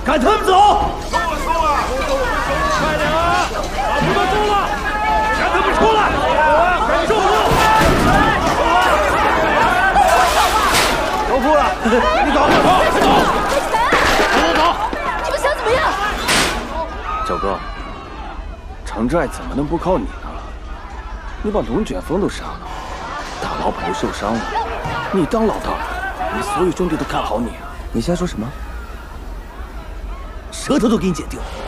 赶他们走！ 收了，收了！快点啊！把土都收了，赶他们出来！赶收了！ 收铺了，你走，快走！走！ 你们想怎么样？ 九哥，城寨怎么能不靠你呢？你把龙卷风都杀了，大老板又受伤了，你当老大的，你所有兄弟都看好你啊！ 你现在说什么？ 舌头都给你剪掉！